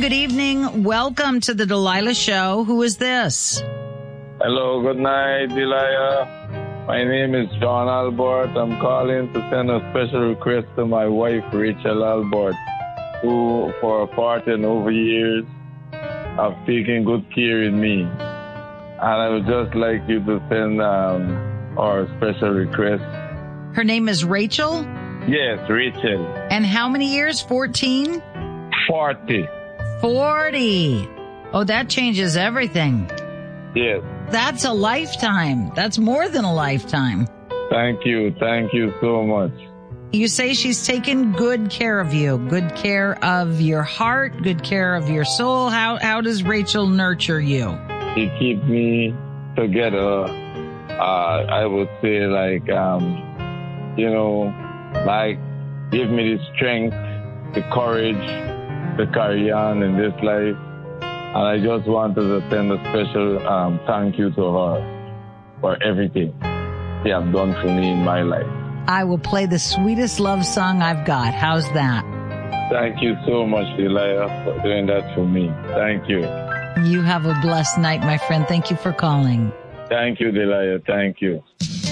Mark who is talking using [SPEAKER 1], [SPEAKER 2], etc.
[SPEAKER 1] good evening. Welcome to the Delilah Show. Who is this?
[SPEAKER 2] Hello, good night, Delilah. My name is John Albert. I'm calling to send a special request to my wife, Rachel Albert, who for 40 and over years have taken good care of me. And I would just like you to send our special request.
[SPEAKER 1] Her name is Rachel?
[SPEAKER 2] Yes, Rachel.
[SPEAKER 1] And how many years? 14?
[SPEAKER 2] 40.
[SPEAKER 1] 40. Oh, that changes everything.
[SPEAKER 2] Yes.
[SPEAKER 1] That's a lifetime. That's more than a lifetime.
[SPEAKER 2] Thank you. Thank you so much.
[SPEAKER 1] You say she's taken good care of you, good care of your heart, good care of your soul. How does Rachel nurture you?
[SPEAKER 2] She keeps me together. I would say like give me the strength, the courage to carry on in this life. And I just wanted to send a special thank you to her for everything she has done for me in my life.
[SPEAKER 1] I will play the sweetest love song I've got. How's that?
[SPEAKER 2] Thank you so much, Delilah, for doing that for me. Thank you.
[SPEAKER 1] You have a blessed night, my friend. Thank you for calling.
[SPEAKER 2] Thank you, Delilah. Thank you.